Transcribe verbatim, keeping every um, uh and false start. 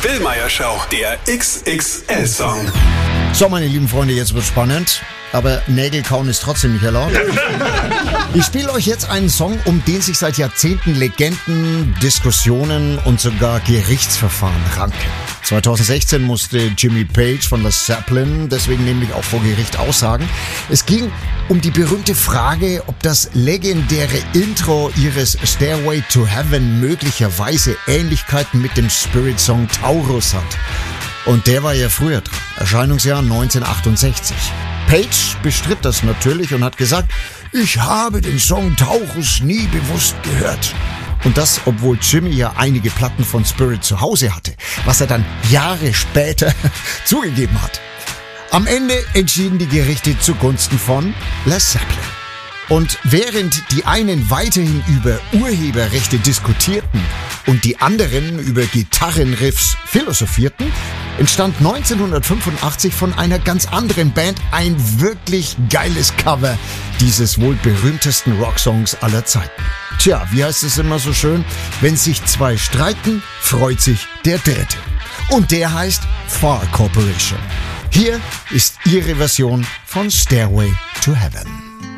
Bill Meyer Show, der X X L-Song. So, meine lieben Freunde, jetzt wird spannend. Aber Nägel kauen ist trotzdem nicht erlaubt. Ich spiele euch jetzt einen Song, um den sich seit Jahrzehnten Legenden, Diskussionen und sogar Gerichtsverfahren ranken. zweitausendsechzehn musste Jimmy Page von Led Zeppelin deswegen nämlich auch vor Gericht aussagen. Es ging um die berühmte Frage, ob das legendäre Intro ihres Stairway to Heaven möglicherweise Ähnlichkeiten mit dem Spirit-Song Taurus hat. Und der war ja früher dran, Erscheinungsjahr neunzehnhundertachtundsechzig. Page bestritt das natürlich und hat gesagt, ich habe den Song Taurus nie bewusst gehört. Und das, obwohl Jimmy ja einige Platten von Spirit zu Hause hatte, was er dann Jahre später zugegeben hat. Am Ende entschieden die Gerichte zugunsten von Led Zeppelin. Und während die einen weiterhin über Urheberrechte diskutierten und die anderen über Gitarrenriffs philosophierten, entstand neunzehnhundertfünfundachtzig von einer ganz anderen Band ein wirklich geiles Cover dieses wohl berühmtesten Rocksongs aller Zeiten. Tja, wie heißt es immer so schön? Wenn sich zwei streiten, freut sich der Dritte. Und der heißt Far Corporation. Hier ist ihre Version von Stairway to Heaven.